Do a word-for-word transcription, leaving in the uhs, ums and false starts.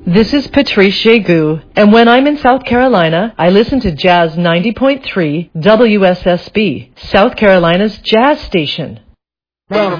This is Patrice Jegu, and when I'm in South Carolina, I listen to Jazz ninety point three W S S B, South Carolina's jazz station.